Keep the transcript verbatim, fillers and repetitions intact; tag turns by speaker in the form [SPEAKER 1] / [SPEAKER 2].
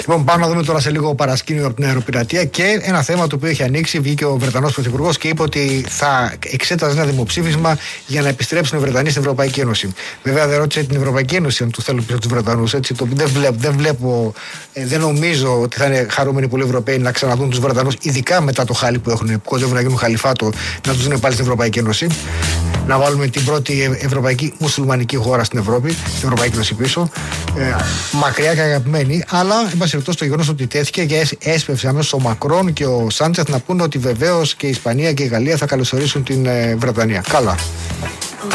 [SPEAKER 1] Λοιπόν, πάμε να δούμε τώρα σε λίγο παρασκήνιο από την αεροπειρατεία και ένα θέμα το οποίο έχει ανοίξει. Βγήκε ο Βρετανός Πρωθυπουργός και είπε ότι θα εξέταζε ένα δημοψήφισμα για να επιστρέψουν οι Βρετανοί στην Ευρωπαϊκή Ένωση. Βέβαια, δεν ρώτησε την Ευρωπαϊκή Ένωση αν του θέλουν πίσω τους Βρετανούς. Έτσι, το, δεν, βλέπω, δεν βλέπω, ε, δεν νομίζω ότι θα είναι χαρούμενοι πολλοί Ευρωπαίοι να ξαναδούν τους Βρετανούς, ειδικά μετά το χάλι που έχουν, που κοντεύουν να γίνουν χαλιφάτο, να τους δουν πάλι στην Ευρωπαϊκή Ένωση. Να βάλουμε την πρώτη ευρωπαϊκή μουσουλμανική χώρα στην Ευρώπη, στην Ευρωπαϊκή Ένωση πίσω. Ε, μακριά και αγαπημένη, αλλά εν πάση περιπτώσει το γεγονός ότι τέθηκε και έσπευσε αμέσως ο Μακρόν και ο Σάντσεθ να πούνε ότι βεβαίως και η Ισπανία και η Γαλλία θα καλωσορίσουν την ε, Βρετανία. Καλά.